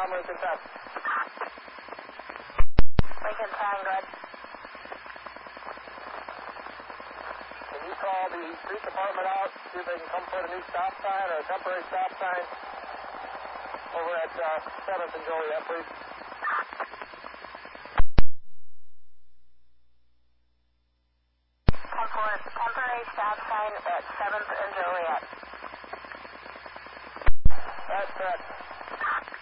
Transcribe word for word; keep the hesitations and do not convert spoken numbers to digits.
on Lincoln ten. Lincoln ten, good. Can you call the street department out, see if they can come put a new stop sign or a temporary stop sign over at uh, seventh and Joliet, please? Temporary stop sign at seventh and Joliet. That's correct.